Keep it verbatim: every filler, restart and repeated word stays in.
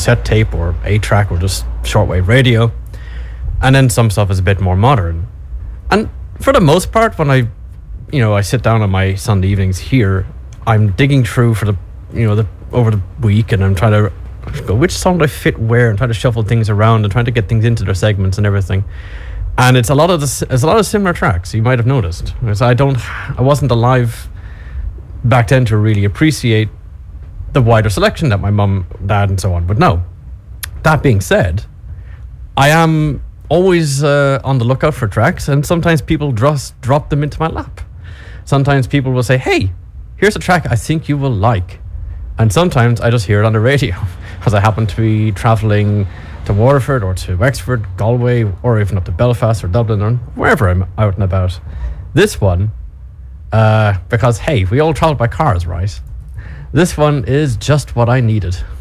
cassette tape or eight track or just shortwave radio. And then some stuff is a bit more modern. And for the most part, when I, you know, I sit down on my Sunday evenings here, I'm digging through for the, you know, the over the week, and I'm trying to go, which song do I fit where, and trying to shuffle things around and trying to get things into their segments and everything. And it's a lot of the, it's a lot of similar tracks. You might have noticed. Because I don't, I wasn't alive back then to really appreciate the wider selection that my mum, dad, and so on would know. That being said, I am always uh, on the lookout for tracks, and sometimes people just drop them into my lap. Sometimes people will say, hey, here's a track I think you will like. And sometimes I just hear it on the radio because I happen to be travelling to Waterford or to Wexford, Galway, or even up to Belfast or Dublin or wherever I'm out and about. This one, uh, because hey, we all travel by cars, right? This one is just what I needed.